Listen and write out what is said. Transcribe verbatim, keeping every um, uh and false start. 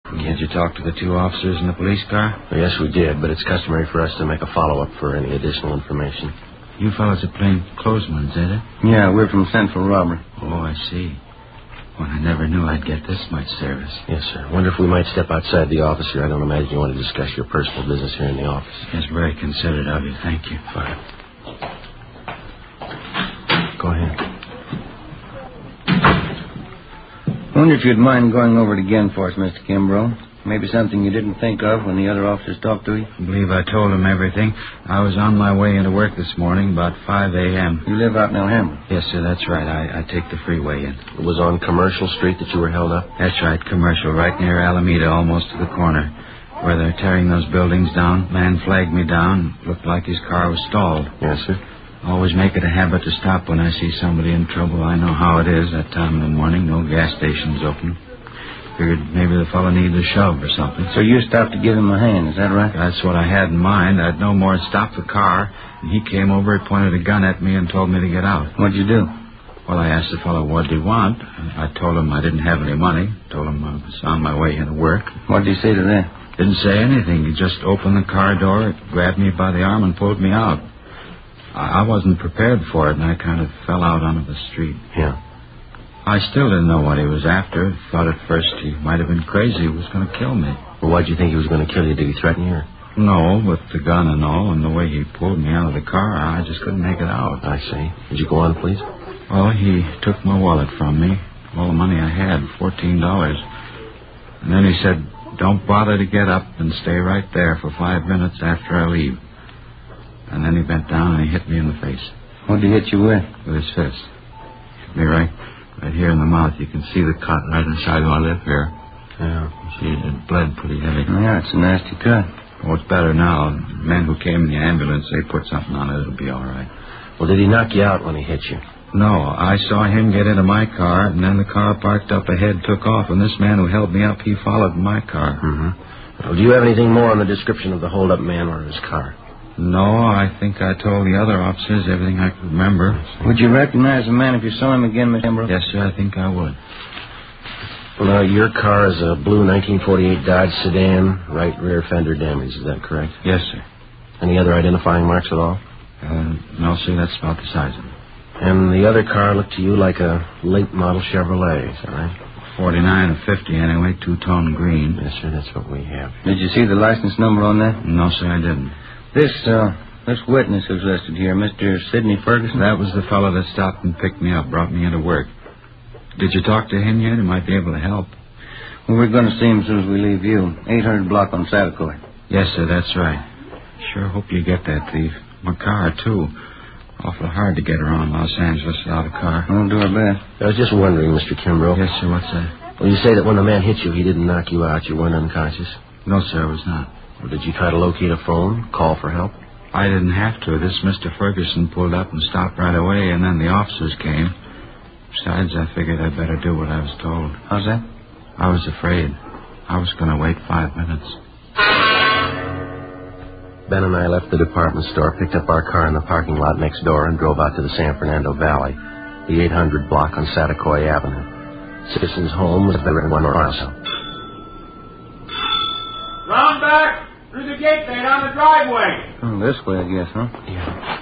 Did you talk to the two officers in the police car? Well, yes, we did, but it's customary for us to make a follow-up for any additional information. You fellas are plain clothesmen, is it? Yeah, we're from Central Robbery. Oh, I see. Well, I never knew I'd get this much service. Yes, sir. Wonder if we might step outside the office here. I don't imagine you want to discuss your personal business here in the office. It's very considerate of you. Thank you. Fine. Go ahead. Wonder if you'd mind going over it again for us, Mister Kimbrough. Maybe something you didn't think of when the other officers talked to you? I believe I told them everything. I was on my way into work this morning about five a.m. You live out in Alhambra? Yes, sir, that's right. I, I take the freeway in. It was on Commercial Street that you were held up? That's right, Commercial, right near Alameda, almost to the corner. Where they're tearing those buildings down. Man flagged me down. Looked like his car was stalled. Yes, sir. Always make it a habit to stop when I see somebody in trouble. I know how it is that time in the morning. No gas stations open. Figured maybe the fellow needed a shove or something. So you stopped to give him a hand, is that right? That's what I had in mind. I'd no more stop the car. And he came over, he pointed a gun at me and told me to get out. What'd you do? Well, I asked the fellow what did he want. I told him I didn't have any money. Told him I was on my way into work. What'd he say to that? Didn't say anything. He just opened the car door, grabbed me by the arm, and pulled me out. I wasn't prepared for it, and I kind of fell out onto the street. Yeah. I still didn't know what he was after. Thought at first he might have been crazy. He was going to kill me. Well, why'd you think he was going to kill you? Did he threaten you? Or? No, with the gun and all, and the way he pulled me out of the car, I just couldn't make it out. I see. Did you go on, please? Well, he took my wallet from me, all the money I had, fourteen dollars. And then he said, don't bother to get up and stay right there for five minutes after I leave. And then he bent down and he hit me in the face. What'd he hit you with? With his fist. Hit me right, right here in the mouth. You can see the cut right inside my lip here. Yeah. See, it bled pretty heavy. Yeah, it's a nasty cut. Oh, it's better now. The men who came in the ambulance, they put something on it. It'll be all right. Well, did he knock you out when he hit you? No, I saw him get into my car, and then the car parked up ahead took off, and this man who held me up, he followed my car. Mm-hmm. Well, do you have anything more on the description of the hold-up man or his car? No, I think I told the other officers everything I could remember. Would you recognize the man if you saw him again, Mister Kimbrough? Yes, sir, I think I would. Well, now, your car is a blue nineteen forty-eight Dodge sedan, right rear fender damage. Is that correct? Yes, sir. Any other identifying marks at all? Uh, no, sir, that's about the size of it. And the other car looked to you like a late model Chevrolet, is that right? forty-nine or fifty, anyway, two-tone green. Yes, sir, that's what we have. Did you see the license number on that? No, sir, I didn't. This, uh, this witness who's listed here, Mister Sidney Ferguson? That was the fellow that stopped and picked me up, brought me into work. Did you talk to him yet? He might be able to help. Well, we're going to see him as soon as we leave you. eight hundred block on Satacoy. Yes, sir, that's right. Sure hope you get that thief. My car, too. Awful hard to get around Los Angeles without a car. We'll do our best. I was just wondering, Mister Kimbrough. Yes, sir, what's that? Well, you say that when the man hit you, he didn't knock you out. You weren't unconscious? No, sir, I was not. Well, did you try to locate a phone, call for help? I didn't have to. This Mister Ferguson pulled up and stopped right away, and then the officers came. Besides, I figured I'd better do what I was told. How's that? I was afraid. I was going to wait five minutes. Ben and I left the department store, picked up our car in the parking lot next door, and drove out to the San Fernando Valley, the eight hundred block on Satacoy Avenue. Citizen's home was there in one mile. Round back! Through the gate there, down the driveway. Oh, this way, I guess, huh? Yeah.